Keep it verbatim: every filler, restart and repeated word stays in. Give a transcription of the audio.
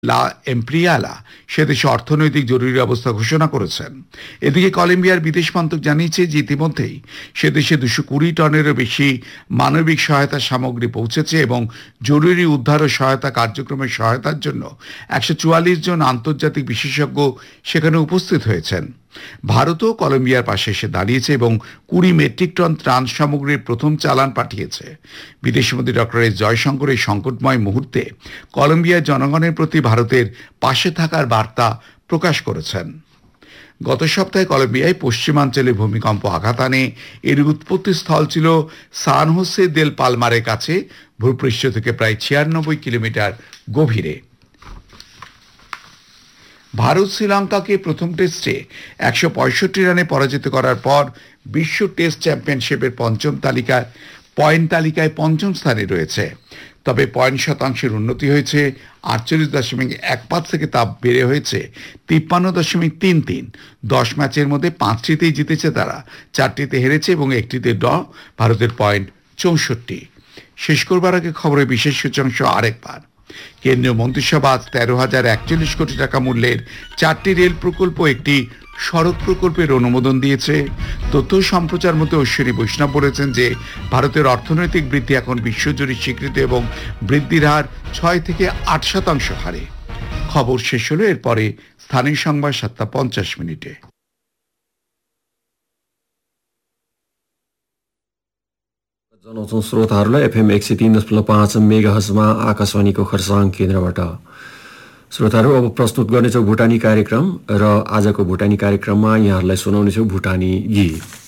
লা এম্প্রিয়ালা সে দেশে অর্থনৈতিক জরুরি অবস্থা ঘোষণা করেছেন। এদিকে কলম্বিয়ার বিদেশ মন্ত্রক জানিয়েছে যে ইতিমধ্যেই সে দেশে দুশো কুড়ি টনেরও বেশি মানবিক সহায়তা সামগ্রী পৌঁছেছে এবং জরুরি উদ্ধার ও সহায়তা কার্যক্রমের সহায়তার জন্য একশো চুয়াল্লিশ জন আন্তর্জাতিক বিশেষজ্ঞ সেখানে উপস্থিত হয়েছেন। ভারতও কলম্বিয়ার পাশে এসে দাঁড়িয়েছে এবং কুড়ি মেট্রিক টন ত্রাণ সামগ্রীর প্রথম চালান পাঠিয়েছে। বিদেশমন্ত্রী ডক্টর এস জয়শঙ্কর এই সংকটময় মুহূর্তে কলম্বিয়ার জনগণের প্রতি ভারতের পাশে থাকার বার্তা প্রকাশ করেছেন। গত সপ্তাহে কলম্বিয়ায় পশ্চিমাঞ্চলে ভূমিকম্প আঘাত আনে। এর উৎপত্তি স্থল ছিল সান হোসে দেল পালমারের কাছে, ভূপৃষ্ঠ থেকে প্রায় ছিয়ানব্বই কিলোমিটার গভীরে। ভারত শ্রীলঙ্কাকে প্রথম টেস্টে একশো পঁয়ষট্টি রানে পরাজিত করার পর বিশ্ব টেস্ট চ্যাম্পিয়নশিপের পঞ্চম তালিকায় পয়েন্ট তালিকায় পঞ্চম স্থানে রয়েছে। তবে পয়েন্ট শতাংশের উন্নতি হয়েছে। আটচল্লিশ দশমিক এক পাঁচ থেকে তা বেড়ে হয়েছে তিপ্পান্ন দশমিক তিন তিন। দশ ম্যাচের মধ্যে পাঁচটিতেই জিতেছে তারা, চারটিতে হেরেছে এবং একটিতে ড্র। ভারতের পয়েন্ট চৌষট্টি। শেষ করবার আগে খবরের বিশেষ সূচাংশ আরেকবার। কেন্দ্রীয় মন্ত্রিসভা আজ তেরো হাজার একচল্লিশ কোটি টাকা মূল্যের চারটি রেল প্রকল্প, একটি সড়ক প্রকল্পের অনুমোদন দিয়েছে। তথ্য সম্প্রচার মধ্যে অশ্বিনী বৈষ্ণব বলেছেন যে ভারতের অর্থনৈতিক বৃদ্ধি এখন বিশ্বজুড়ে স্বীকৃত এবং বৃদ্ধির হার ছয় থেকে আট শতাংশ হারে। খবর শেষ হলো। এরপরে স্থানীয় সংবাদ সাতটা পঞ্চাশ মিনিটে। जनाउँछौँ श्रोताहरूलाई एफएम एक सय तीन दशमलव पाँच मेगाहर्जमा आकाशवाणीको खरसाङ केन्द्रबाट। श्रोताहरू, अब प्रस्तुत गर्नेछौँ भुटानी कार्यक्रम र आजको भुटानी कार्यक्रममा यहाँहरूलाई सुनाउनेछौँ भुटानी गीत।